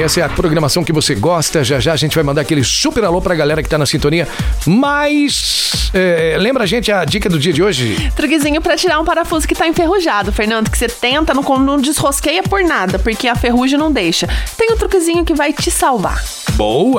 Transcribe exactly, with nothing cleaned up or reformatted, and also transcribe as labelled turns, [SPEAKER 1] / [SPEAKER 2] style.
[SPEAKER 1] Essa é a programação que você gosta. Já já a gente vai mandar aquele super alô pra galera que tá na sintonia. Mas, é, lembra a gente a dica do dia de hoje?
[SPEAKER 2] Truquezinho pra tirar um parafuso que tá enferrujado, Fernando, que você tenta, não, não desrosqueia por nada, porque a ferrugem não deixa. Tem um truquezinho que vai te salvar.
[SPEAKER 1] Boa!